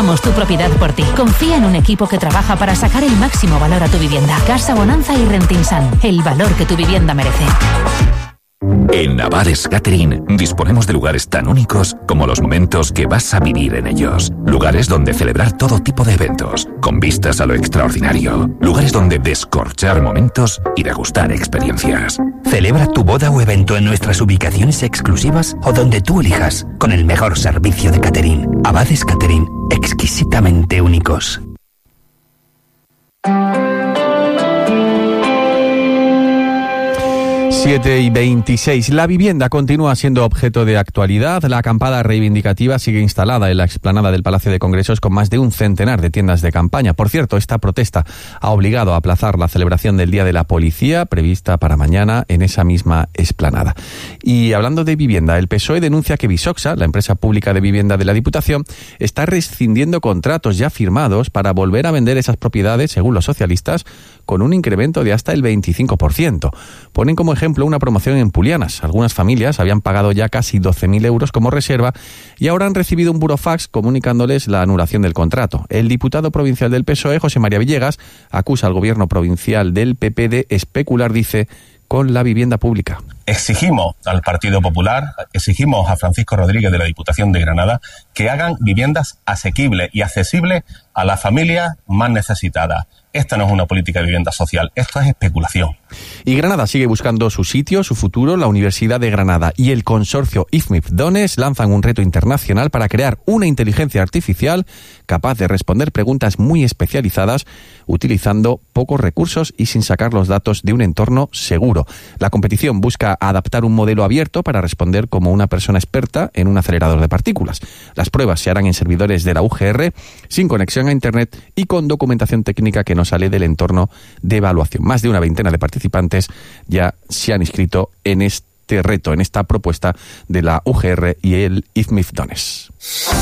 Gestionamos tu propiedad por ti. Confía en un equipo que trabaja para sacar el máximo valor a tu vivienda. Casa Bonanza y Rentinsan. El valor que tu vivienda merece. En Navares Catering disponemos de lugares tan únicos como los momentos que vas a vivir en ellos. Lugares donde celebrar todo tipo de eventos, con vistas a lo extraordinario. Lugares donde descorchar momentos y degustar experiencias. Celebra tu boda o evento en nuestras ubicaciones exclusivas o donde tú elijas, con el mejor servicio de catering. Abades Catering, exquisitamente únicos. 7:26. La vivienda continúa siendo objeto de actualidad. La acampada reivindicativa sigue instalada en la explanada del Palacio de Congresos con más de un centenar de tiendas de campaña. Por cierto, esta protesta ha obligado a aplazar la celebración del Día de la Policía, prevista para mañana en esa misma explanada. Y hablando de vivienda, el PSOE denuncia que Visoxa, la empresa pública de vivienda de la Diputación, está rescindiendo contratos ya firmados para volver a vender esas propiedades, según los socialistas, con un incremento de hasta el 25%. Ponen como ejemplo una promoción en Pulianas. Algunas familias habían pagado ya casi 12.000 euros como reserva y ahora han recibido un burofax comunicándoles la anulación del contrato. El diputado provincial del PSOE, José María Villegas, acusa al gobierno provincial del PP de especular, dice, con la vivienda pública. Exigimos al Partido Popular, exigimos a Francisco Rodríguez de la Diputación de Granada que hagan viviendas asequibles y accesibles a las familias más necesitadas. Esta no es una política de vivienda social, esto es especulación. Y Granada sigue buscando su sitio, su futuro. La Universidad de Granada y el consorcio IFMIF Dones lanzan un reto internacional para crear una inteligencia artificial capaz de responder preguntas muy especializadas utilizando pocos recursos y sin sacar los datos de un entorno seguro. La competición busca adaptar un modelo abierto para responder como una persona experta en un acelerador de partículas. Las pruebas se harán en servidores de la UGR, sin conexión a Internet y con documentación técnica que no sale del entorno de evaluación. Más de una veintena de participantes ya se han inscrito en este reto, en esta propuesta de la UGR y el IFMIF Dones.